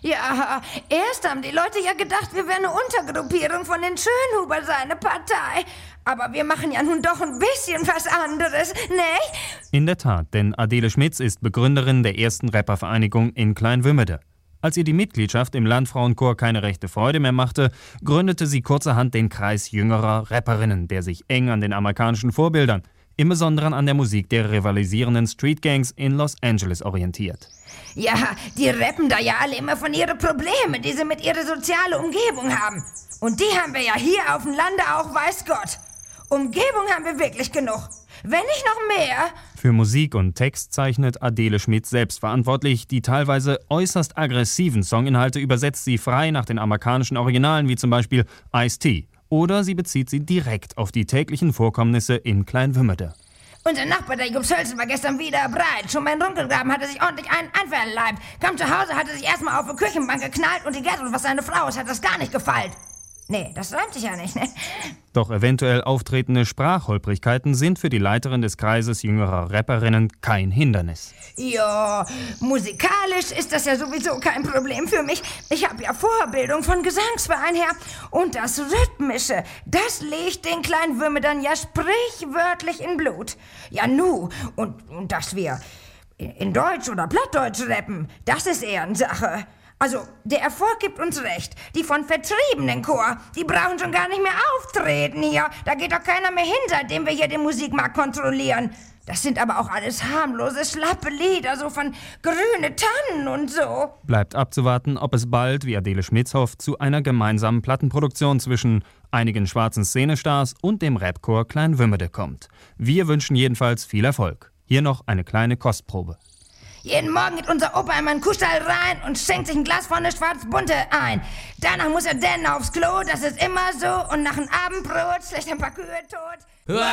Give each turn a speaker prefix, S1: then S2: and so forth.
S1: Ja, erst haben die Leute ja gedacht, wir wären eine Untergruppierung von den Schönhuber, seine Partei. Aber wir machen ja nun doch ein bisschen was anderes, ne?
S2: In der Tat, denn Adele Schmitz ist Begründerin der ersten Rappervereinigung in Kleinwümmede. Als ihr die Mitgliedschaft im Landfrauenchor keine rechte Freude mehr machte, gründete sie kurzerhand den Kreis jüngerer Rapperinnen, der sich eng an den amerikanischen Vorbildern, im Besonderen an der Musik der rivalisierenden Streetgangs in Los Angeles orientiert.
S1: Ja, die rappen da ja alle immer von ihren Problemen, die sie mit ihrer sozialen Umgebung haben. Und die haben wir ja hier auf dem Lande auch, weiß Gott. Umgebung haben wir wirklich genug. Wenn nicht noch mehr.
S2: Für Musik und Text zeichnet Adele Schmitz selbst verantwortlich. Die teilweise äußerst aggressiven Songinhalte übersetzt sie frei nach den amerikanischen Originalen, wie zum Beispiel Ice-T. Oder sie bezieht sie direkt auf die täglichen Vorkommnisse in Kleinwümmede.
S1: Unser Nachbar, der Jobs Hölzen, war gestern wieder breit. Schon beim Dunkelgraben hatte sich ordentlich einen einverleibt. Kam zu Hause, hatte sich erstmal auf die Küchenbank geknallt und die Gertrud, was seine Frau ist, hat das gar nicht gefallen. Nee, das reimt sich ja nicht, ne?
S2: Doch eventuell auftretende Sprachholprigkeiten sind für die Leiterin des Kreises jüngerer Rapperinnen kein Hindernis.
S1: Ja, musikalisch ist das ja sowieso kein Problem für mich. Ich habe ja Vorbildung von Gesangsverein her. Und das Rhythmische, das legt den Kleinwümmedern ja sprichwörtlich in Blut. Ja, nu, und dass wir in Deutsch oder Plattdeutsch rappen, das ist eher eine Sache. Also, der Erfolg gibt uns recht. Die von vertriebenen Chor, die brauchen schon gar nicht mehr auftreten hier. Da geht doch keiner mehr hin, seitdem wir hier den Musikmarkt kontrollieren. Das sind aber auch alles harmlose, schlappe Lieder, so von grüne Tannen und so.
S2: Bleibt abzuwarten, ob es bald, wie Adele Schmitz hofft, zu einer gemeinsamen Plattenproduktion zwischen einigen schwarzen Szenestars und dem Rapchor Kleinwümmede kommt. Wir wünschen jedenfalls viel Erfolg. Hier noch eine kleine Kostprobe.
S1: Jeden Morgen geht unser Opa in meinen Kuhstall rein und schenkt sich ein Glas von der Schwarzbunte ein. Danach muss er dann aufs Klo, das ist immer so. Und nach dem Abendbrot schlägt ein paar Kühe tot.